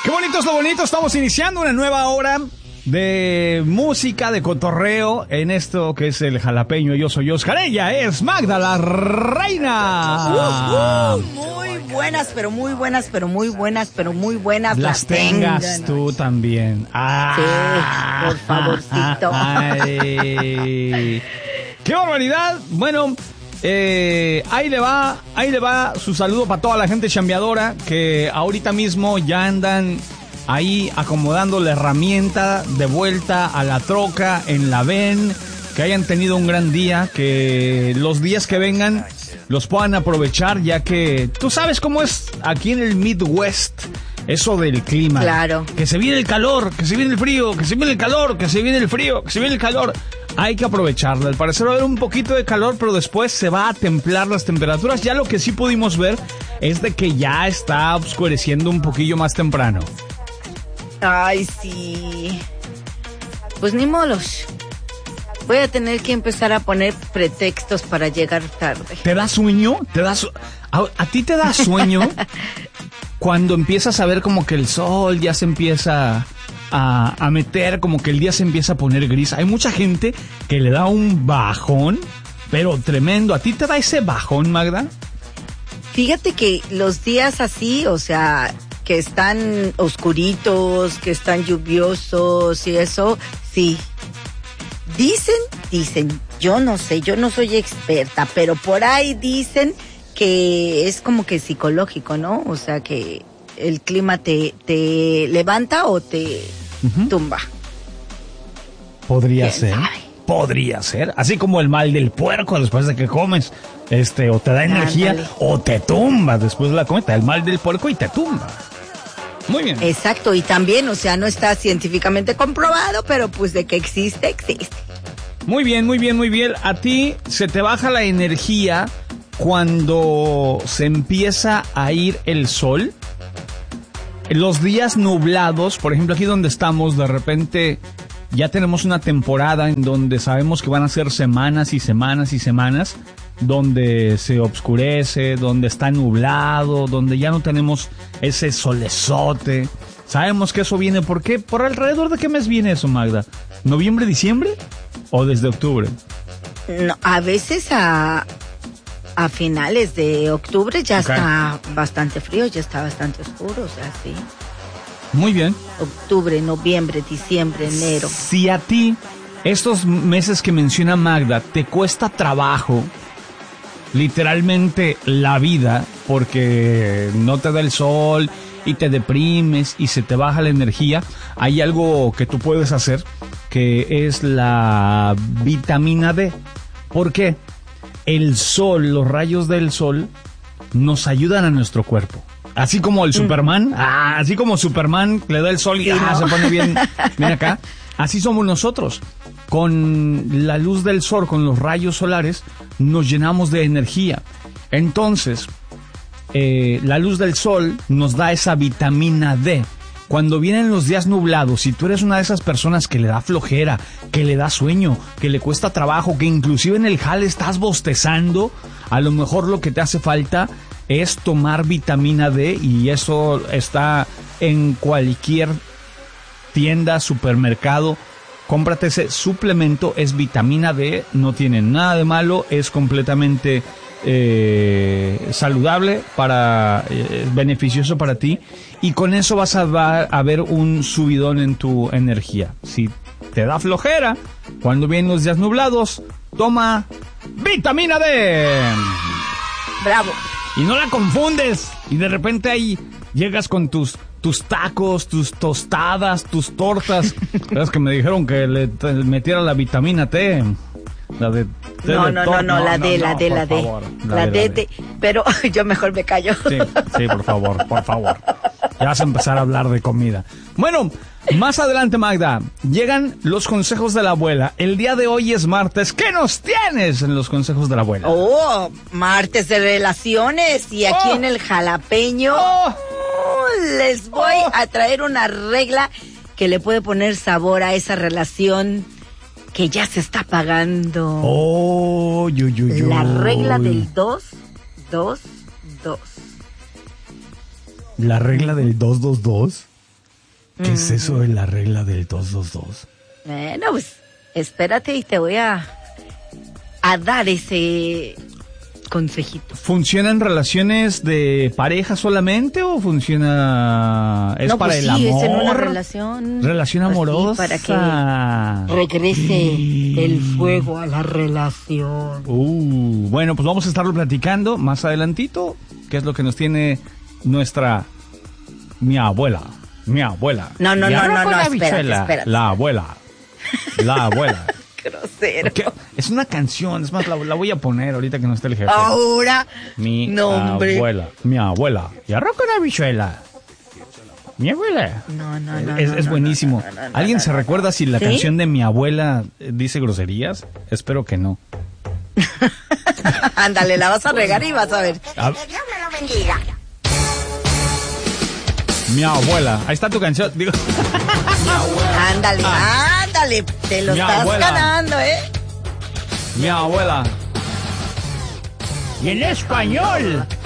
Qué bonito es lo bonito, estamos iniciando una nueva hora de música, de cotorreo en esto que es el jalapeño. Yo soy Oscar, ella es Magda la Reina. Muy buenas, pero muy buenas, pero muy buenas, pero muy buenas. Las tengas tú también. Sí, por favorcito. Ay. ¡Qué barbaridad! Bueno, ahí le va su saludo para toda la gente chambeadora que ahorita mismo ya andan ahí acomodando la herramienta de vuelta a la troca en la ven, que hayan tenido un gran día, que los días que vengan los puedan aprovechar, ya que tú sabes cómo es aquí en el Midwest eso del clima. Claro. Que se viene el calor, que se viene el frío, que se viene el calor, que se viene el frío, que se viene el calor. Hay que aprovecharlo. Al parecer va a haber un poquito de calor, pero después se va a templar las temperaturas. Ya lo que sí pudimos ver es de que ya está oscureciendo un poquillo más temprano. Ay, sí. Pues ni modos. Voy a tener que empezar a poner pretextos para llegar tarde. ¿Te da sueño? ¿A ti te da sueño cuando empiezas a ver como que el sol ya se empieza a meter, como que el día se empieza a poner gris? Hay mucha gente que le da un bajón, pero tremendo. ¿A ti te da ese bajón, Magda? Fíjate que los días así, o sea, que están oscuritos, que están lluviosos y eso, sí. Dicen, yo no sé, yo no soy experta, pero por ahí dicen que es como que psicológico, ¿no? O sea, que el clima te levanta o te tumba. Podría ¿Quién ser. sabe? Podría ser. Así como el mal del puerco después de que comes. O te da energía. Ándale. O te tumba después de la comida. Te da el mal del puerco y te tumba. Muy bien. Exacto, y también, o sea, no está científicamente comprobado, pero pues de que existe, existe. Muy bien, muy bien, muy bien. A ti se te baja la energía cuando se empieza a ir el sol. Los días nublados, por ejemplo, aquí donde estamos, de repente ya tenemos una temporada en donde sabemos que van a ser semanas y semanas y semanas, donde se oscurece, donde está nublado, donde ya no tenemos ese solezote. Sabemos que eso viene, ¿por qué? ¿Por alrededor de qué mes viene eso, Magda? ¿Noviembre, diciembre? ¿O desde octubre? No, a veces a finales de octubre ya está bastante frío, ya está bastante oscuro, o sea, sí. Muy bien. Octubre, noviembre, diciembre, enero. Si a ti, estos meses que menciona Magda, te cuesta trabajo, literalmente la vida, porque no te da el sol y te deprimes y se te baja la energía, hay algo que tú puedes hacer, que es la vitamina D. ¿Por qué? El sol, los rayos del sol, nos ayudan a nuestro cuerpo. Así como el Superman, así como Superman le da el sol y Sí, ¿no? se pone bien acá. Así somos nosotros. Con la luz del sol, con los rayos solares, nos llenamos de energía. Entonces, la luz del sol nos da esa vitamina D. Cuando vienen los días nublados, si tú eres una de esas personas que le da flojera, que le da sueño, que le cuesta trabajo, que inclusive en el jale estás bostezando, a lo mejor lo que te hace falta es tomar vitamina D, y eso está en cualquier tienda, supermercado. Cómprate ese suplemento, es vitamina D, no tiene nada de malo, es completamente saludable, beneficioso para ti, y con eso vas a ver un subidón en tu energía. Si te da flojera cuando vienen los días nublados, toma vitamina D. Bravo. Y no la confundes, y de repente ahí llegas con tus tacos, tus tostadas, tus tortas. Es que me dijeron que le metiera la vitamina T. La de No, la D. La D, pero yo mejor me callo. Sí, por favor. Ya vas a empezar a hablar de comida. Bueno, más adelante, Magda, llegan los consejos de la abuela. El día de hoy es martes. ¿Qué nos tienes en los consejos de la abuela? Oh, martes de relaciones, y aquí en el jalapeño les voy a traer una regla que le puede poner sabor a esa relación que ya se está pagando. La regla del 2, 2, 2. ¿La regla del 222? ¿Qué es eso de la regla del 222? Bueno, pues espérate y te voy a dar ese consejito. ¿Funciona en relaciones de pareja solamente o funciona no, para pues el sí, amor? es en una relación. Relación Pues sí, amorosa. para que regrese el fuego a la relación. Bueno, pues vamos a estarlo platicando más adelantito. ¿Qué es lo que nos tiene mi abuela? Mi abuela. No, espérate. La abuela. Grosero. ¿Qué? Es una canción, es más, la voy a poner ahorita que no esté el jefe. Ahora, Mi nombre. abuela. Mi abuela. Y arroz con habichuela. Mi abuela. No. Es buenísimo. ¿Alguien se recuerda si la ¿Sí? canción de mi abuela dice groserías? Espero que no. Ándale, la vas a regar y vas a ver. Que Dios me lo bendiga. Mi abuela. Ahí está tu canción. Digo. Ándale, te lo Mi estás abuela. ganando, Mi abuela. Y en español.